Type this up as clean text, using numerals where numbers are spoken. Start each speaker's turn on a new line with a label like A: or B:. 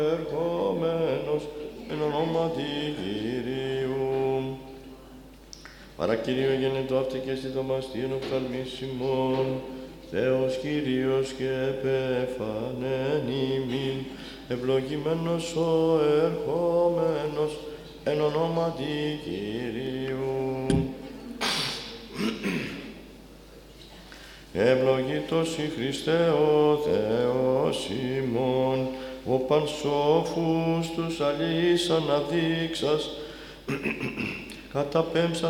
A: ερχόμενος εν ονόματι Κυρίου. Παρακύριο γενετό αυτή και στη δομαστίον οφθαλμίσιμον, Θεός Κύριος και επεφανέν ημίν, ευλογημένος ο ερχόμενος εν ονόματι Κυρίου. Ευλογήτως η Χριστέ ο Θεός ημών, ο πανσόφους τους αλής αναδείξας, καταπέμψας